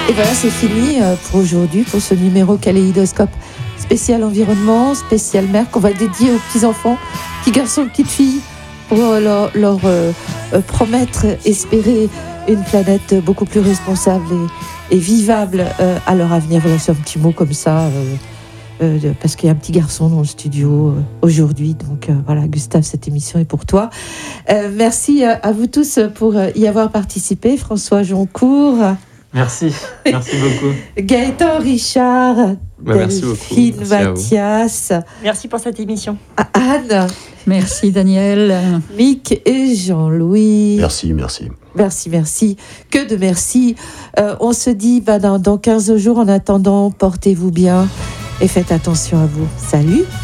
Et voilà, c'est fini pour aujourd'hui, pour ce numéro Kaléidoscope spécial environnement, spécial mer, qu'on va dédier aux petits-enfants, petits garçons, petites filles, pour leur promettre, espérer une planète beaucoup plus responsable et vivable à leur avenir. Voilà, c'est un petit mot comme ça, parce qu'il y a un petit garçon dans le studio aujourd'hui. Donc voilà, Gustave, cette émission est pour toi. Merci à vous tous pour y avoir participé. François Joncourt. Merci beaucoup. Gaëtan Richard, Delphine Mathias. Merci pour cette émission. Anne. Merci Daniel. Mick et Jean-Louis. Merci. Que de merci. On se dit dans 15 jours. En attendant, portez-vous bien et faites attention à vous. Salut.